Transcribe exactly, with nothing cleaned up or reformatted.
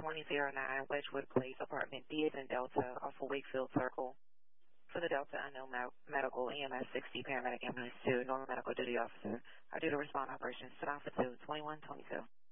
twenty oh nine, Wedgewood Place, apartment D is in Delta, off of Wakefield Circle. For the Delta Unknown Medical, E M S sixty, paramedic ambulance two, normal medical duty officer. I do the respond operations to Alpha two, twenty-one twenty-two.